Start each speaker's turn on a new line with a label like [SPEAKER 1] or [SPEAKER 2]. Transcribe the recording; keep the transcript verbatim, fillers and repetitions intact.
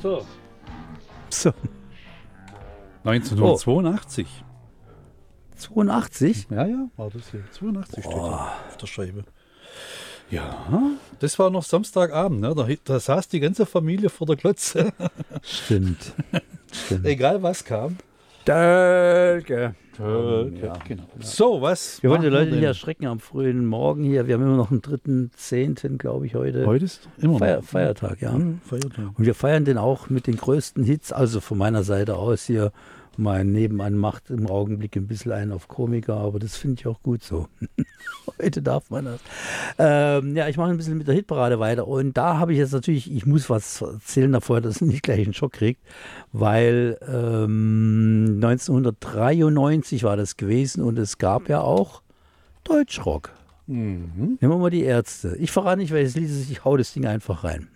[SPEAKER 1] So.
[SPEAKER 2] So.
[SPEAKER 1] neunzehnhundertzweiundachtzig.
[SPEAKER 2] zweiundachtzig?
[SPEAKER 1] Ja, ja, war das hier. zweiundachtzig steht
[SPEAKER 2] Oh.
[SPEAKER 1] hier auf der Scheibe. Ja, das war noch Samstagabend, ne? Da, da saß die ganze Familie vor der Glotze.
[SPEAKER 2] Stimmt. Stimmt.
[SPEAKER 1] Egal was kam.
[SPEAKER 2] Danke.
[SPEAKER 1] Ja, genau. So, was?
[SPEAKER 2] Wir wollen die
[SPEAKER 1] machen
[SPEAKER 2] Leute
[SPEAKER 1] denn?
[SPEAKER 2] nicht erschrecken am frühen Morgen hier. Wir haben immer noch einen dritten zehnten, glaube ich, heute.
[SPEAKER 1] Heute ist immer
[SPEAKER 2] Feier,
[SPEAKER 1] noch.
[SPEAKER 2] Feiertag, ja.
[SPEAKER 1] Ja, Feiertag.
[SPEAKER 2] Und wir feiern den auch mit den größten Hits. Also von meiner Seite aus hier. Mein Nebenan macht im Augenblick ein bisschen einen auf Komiker, aber das finde ich auch gut so. Heute darf man das. Ähm, ja, ich mache ein bisschen mit der Hitparade weiter. Und da habe ich jetzt natürlich, ich muss was erzählen davor, dass ihr nicht gleich einen Schock kriegt, weil ähm, neunzehnhundertdreiundneunzig war das gewesen und es gab ja auch Deutschrock.
[SPEAKER 1] Mhm.
[SPEAKER 2] Nehmen wir mal die Ärzte. Ich verrate nicht, welches Lied es ist, ich hau das Ding einfach rein.